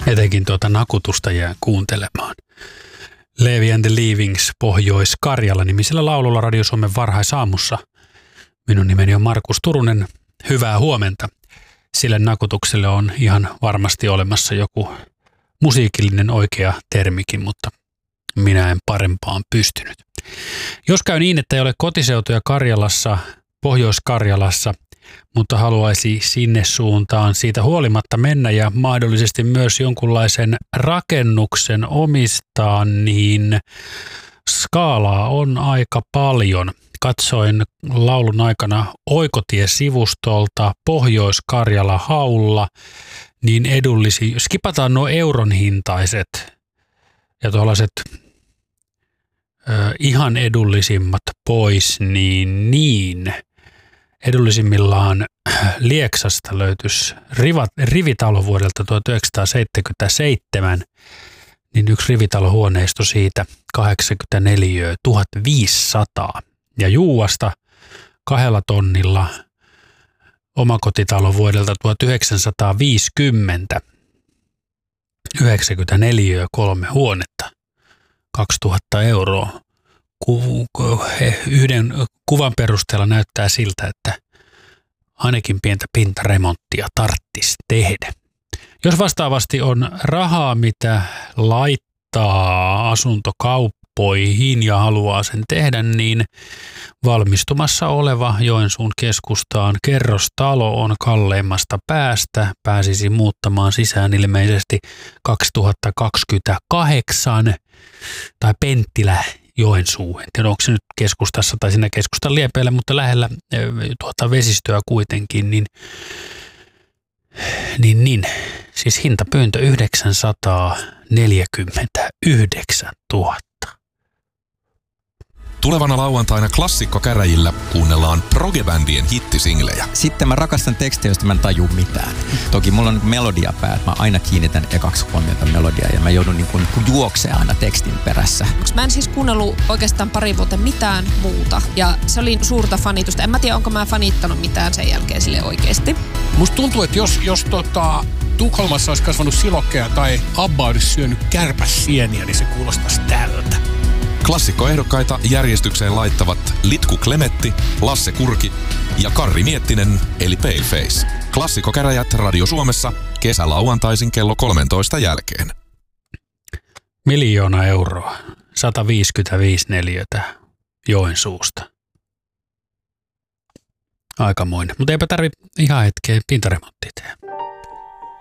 Etenkin tuota nakutusta jää kuuntelemaan. Levi and the Leavings Pohjois-Karjala nimisellä laululla Radio Suomen varhaisaamussa. Minun nimeni on Markus Turunen. Hyvää huomenta. Sille nakutukselle on ihan varmasti olemassa joku musiikillinen oikea termikin, mutta minä en parempaan pystynyt. Jos käy niin, että ei ole kotiseutuja Karjalassa, Pohjois-Karjalassa, mutta haluaisi sinne suuntaan siitä huolimatta mennä ja mahdollisesti myös jonkunlaisen rakennuksen omistaa, niin skaalaa on aika paljon. Katsoin laulun aikana Oikotie-sivustolta Pohjois-Karjala haulla, niin edullisia, skipataan nuo euron hintaiset ja tuollaiset ihan edullisimmat pois, niin edullisimmillaan Lieksasta löytyisi rivitalo vuodelta 1977, niin yksi rivitalohuoneisto siitä 84 1500. Ja Juuasta 2 tonnilla omakotitalo vuodelta 1950, 94 3 huonetta, 2000 euroa. Yhden kuvan perusteella näyttää siltä, että ainakin pientä pintaremonttia tarvitsisi tehdä. Jos vastaavasti on rahaa, mitä laittaa asuntokauppoihin ja haluaa sen tehdä, niin valmistumassa oleva Joensuun keskustaan kerrostalo on kalleimmasta päästä. Pääsisi muuttamaan sisään ilmeisesti 2028 tai Penttilä Joensuu. En tiedä, onko se nyt keskustassa tai siinä keskustan liepeillä, mutta lähellä vesistöä kuitenkin, niin. Siis hintapyyntö 949 000. Tulevana lauantaina Klassikko-käräjillä kuunnellaan progebändien hittisinglejä. Sitten mä rakastan tekstejä, joista mä en taju mitään. Toki mulla on melodia päät. Mä aina kiinnitän ekaksi huomiota melodiaa ja mä joudun niin kuin juoksemaan aina tekstin perässä. Mä en siis kuunnellut oikeastaan pari vuotta mitään muuta. Ja se oli suurta fanitusta. En mä tiedä, onko mä fanittanut mitään sen jälkeen sille oikeasti. Musta tuntuu, että jos Tukholmassa olisi kasvanut silokkeja tai Abba olisi syönyt kärpäsieniä, niin se kuulostaisi tältä. Klassikkoehdokkaita järjestykseen laittavat Litku Klemetti, Lasse Kurki ja Karri Miettinen eli Paleface. Klassikkokäräjät Radio Suomessa kesälauantaisin kello 13 jälkeen. 1 000 000 euroa, 155 neliötä Joensuusta. Aikamoinen, mutta eipä tarvitse ihan hetkeä pintaremonttia tehdä.